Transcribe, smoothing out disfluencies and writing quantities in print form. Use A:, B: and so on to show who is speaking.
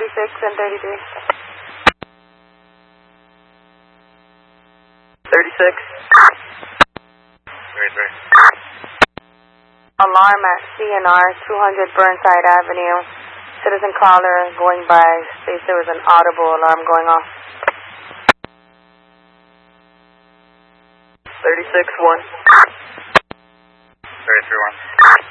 A: 36 and 33.
B: 36.
C: 33.
A: Alarm at CNR 200 Burnside Avenue. Citizen caller going by states there was an audible alarm going off.
B: 36-1.
C: 33-1.